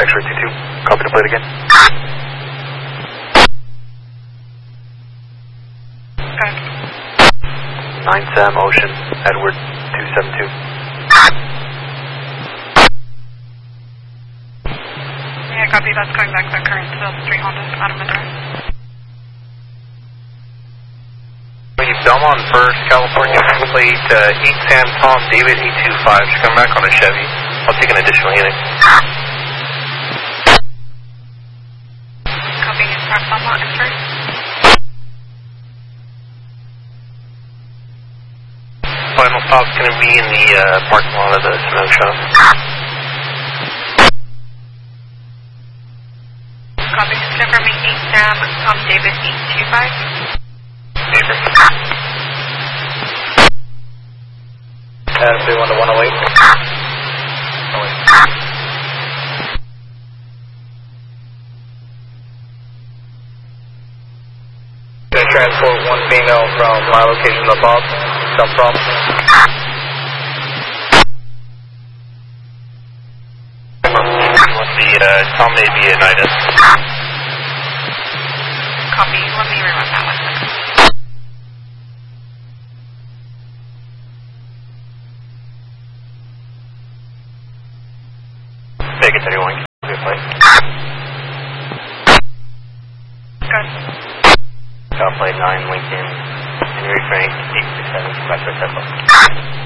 X-ray 22. Copy the plate again. Good. 9 Sam Ocean, Edward 272. Yeah, copy. That's going back to the current Field Street Honda out of Madrid. Belmont First, California, plate 8 Sam Tom David 825. Should come back on a Chevy. I'll take an additional unit. Copy. Park Belmont and First. Final stop's going to be in the parking lot of the smoke shop. Copy. Confirming 8 Sam Tom David 825. They want to 108. Going to transport one female from my location above. Come from. The Tom may be at Nidus. Copy. Let me rerun that one second. Make it 31. Good plate. Good. South Plate 9, Lincoln, Henry Frank, 867, back to Tesla.